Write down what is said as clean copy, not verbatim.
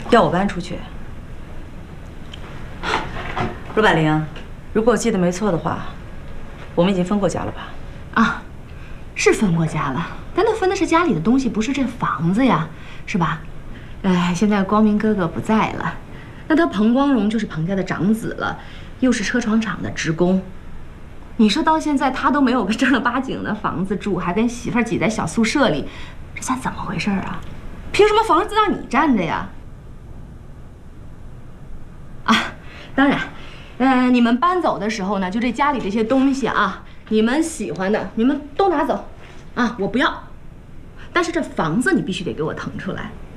调我搬出去。陆百灵，如果我记得没错的话，我们已经分过家了吧？ 啊，是分过家了，但那分的是家里的东西，不是这房子呀，是吧？哎，现在光明哥哥不在了，那他彭光荣就是彭家的长子了，又是车床厂的职工。你说到现在他都没有个正儿八经的房子住，还跟媳妇儿挤在小宿舍里，这算怎么回事啊？凭什么房子让你占着呀？啊，当然，你们搬走的时候呢，就这家里这些东西啊，你们喜欢的你们都拿走，啊，我不要。但是这房子你必须得给我腾出来。